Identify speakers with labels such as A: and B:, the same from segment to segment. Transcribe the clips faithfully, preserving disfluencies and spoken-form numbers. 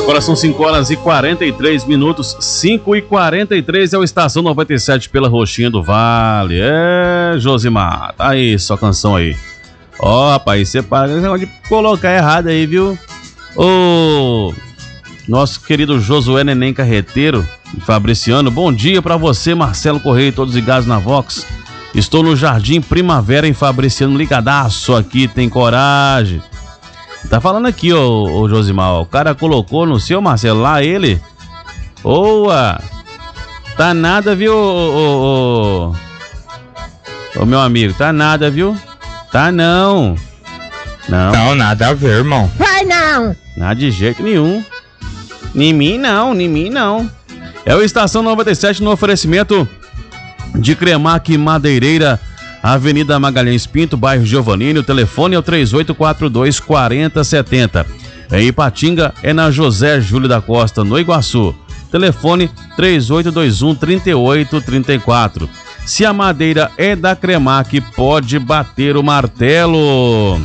A: Agora são cinco horas e quarenta e três minutos, cinco e quarenta e três é o Estação noventa e sete pela Roxinha do Vale. É, Josimar, tá aí sua canção aí. Ó, oh, rapaz, você para esse negócio de colocar errado aí, viu? Ô, nosso querido Josué Neném Carreteiro, Fabriciano, bom dia pra você, Marcelo Correia e todos ligados na Vox. Estou no Jardim Primavera em Fabriciano, ligadaço aqui, tem coragem. Tá falando aqui, ô, ô Josimar, o cara colocou no seu, Marcelo, lá ele. Boa! Tá nada, viu, ô, ô, ô, ô meu amigo, tá nada, viu? Tá não. Não.
B: Não, nada a ver, irmão.
C: Vai não.
A: Nada de jeito nenhum. Nem mim não, nem mim não. É o Estação noventa e sete no oferecimento de Cremac Madeireira, Avenida Magalhães Pinto, bairro Giovanini. O telefone é o três oito quatro dois, quatro zero sete zero. Em Ipatinga é na José Júlio da Costa, no Iguaçu. Telefone três oito dois um, três oito três quatro. Se a madeira é da Cremac, pode bater o martelo.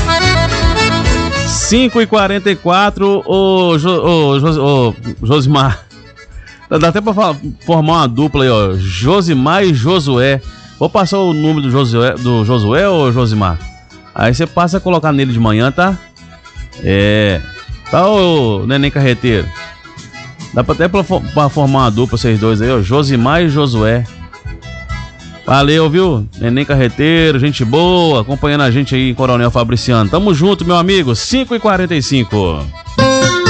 A: cinco e quarenta e quatro, ô, Jo, ô, Jos, ô Josimar. Dá até pra formar uma dupla aí, ó. Josimar e Josué. Vou passar o número do Josué, do Josué ou Josimar? Aí você passa a colocar nele de manhã, tá? É. Tá, ô Neném Carreteiro. Dá pra até pra, pra formar uma dupla, vocês dois aí, ó. Josimar e Josué. Valeu, viu? Neném Carreteiro, gente boa, acompanhando a gente aí em Coronel Fabriciano. Tamo junto, meu amigo. cinco e quarenta e cinco.